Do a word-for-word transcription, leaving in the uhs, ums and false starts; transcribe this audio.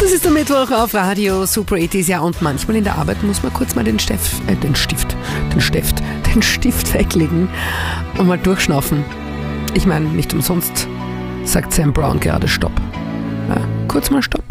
Das ist der Mittwoch auf Radio Super achtzig. Ja, und manchmal in der Arbeit muss man kurz mal den Stift, äh, den Stift, den Stift, den Stift weglegen und mal durchschnaufen. Ich meine, nicht umsonst sagt Sam Brown gerade Stopp. Ja, kurz mal Stopp.